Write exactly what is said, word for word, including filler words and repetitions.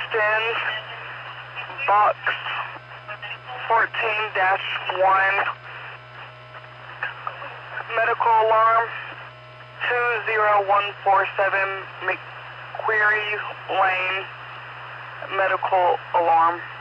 Houston, box fourteen dash one, medical alarm two zero one four seven, McQuarrie Lane, medical alarm.